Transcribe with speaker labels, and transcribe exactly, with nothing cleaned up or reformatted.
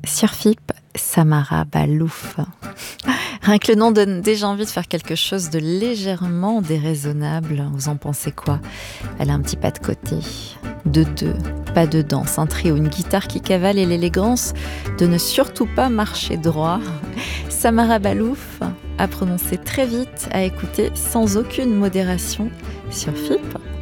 Speaker 1: Sur F I P, Samara Balouf. Rien que le nom donne déjà envie de faire quelque chose de légèrement déraisonnable. Vous en pensez quoi? Elle a un petit pas de côté, de deux, pas de danse, un trio, une guitare qui cavale et l'élégance de ne surtout pas marcher droit. Samara Balouf a prononcé très vite, à écouter sans aucune modération sur F I P.